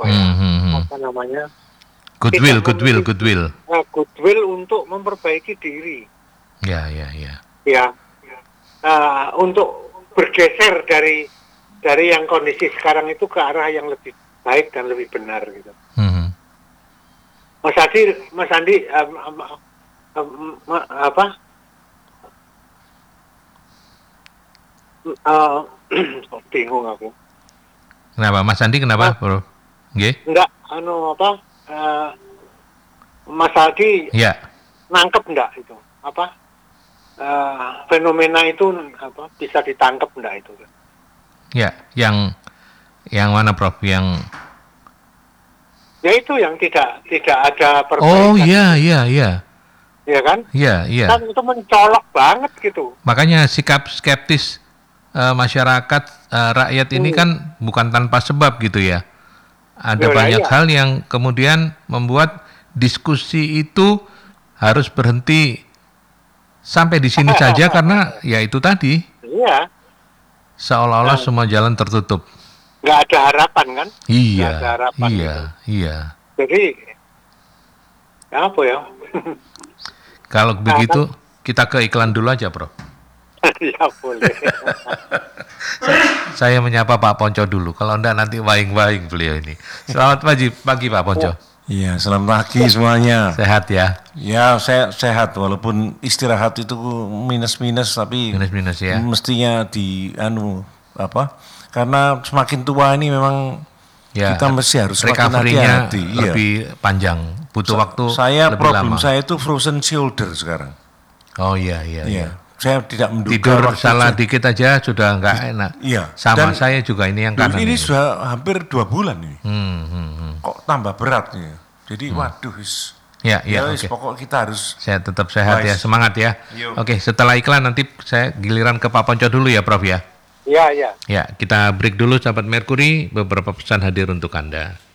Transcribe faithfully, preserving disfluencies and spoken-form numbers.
ya, Hmm, hmm, hmm. apa namanya, Goodwill, tidak goodwill, memiliki, goodwill. uh, goodwill untuk memperbaiki diri, Ya, ya, ya. ya, uh, untuk bergeser dari dari yang kondisi sekarang itu ke arah yang lebih baik dan lebih benar gitu. Hmm. Mas Andi, Mas Andi, um, um, um, um, apa? Uh, bingung aku. Kenapa, Mas Andi? Kenapa, Mas, bro? Nggih? enggak, anu apa? Uh, Mas Adi Ya. nangkep enggak itu? Apa? Uh, fenomena itu apa? Bisa ditangkap enggak itu? Ya, yang yang mana, Prof? Yang Ya itu yang tidak tidak ada perbaikan. Oh, iya, iya, iya. Ya kan? Iya, iya. Kan itu mencolok banget gitu. Makanya sikap skeptis uh, masyarakat uh, rakyat ini Hmm. kan bukan tanpa sebab gitu ya. Ada Ya, banyak iya. hal yang kemudian membuat diskusi itu harus berhenti sampai di sini saja karena ya itu tadi Iya. seolah-olah Nah, semua jalan tertutup. nggak ada harapan kan? Iya, Nggak ada harapan iya, gitu. iya. Jadi apa ya? Kalau Nah, begitu kan? kita ke iklan dulu aja, Bro. Ya boleh. Saya menyapa Pak Ponco dulu. Kalau enggak nanti waing-waing beliau ini. Selamat pagi, pagi Pak Ponco. Iya, selamat pagi semuanya. Sehat ya? Ya, saya sehat walaupun istirahat itu minus-minus tapi Minus-minus ya. mestinya di anu apa? Karena semakin tua ini memang Ya, kita mesti harus semakin recovery-nya hati-hati. lebih iya. panjang, butuh Sa waktu saya lebih problem lama. saya itu frozen shoulder sekarang. Oh iya iya. Iya. iya. Saya tidak menduga Tidur waktu salah itu. dikit aja sudah nggak enak. Iya. Sama Dan saya juga ini yang kanan. ini, ini sudah hampir dua bulan ini. Hmm, hmm, hmm. Kok tambah berat nih. Jadi hmm. waduh is. Ya, ya, ya oke. okay. Pokok kita harus Saya tetap sehat wise. ya, semangat ya. Yo. Oke, setelah iklan nanti saya giliran ke Pak Ponco dulu ya, Prof ya. Ya, ya. Ya, kita break dulu sahabat Merkuri, beberapa pesan hadir untuk Anda.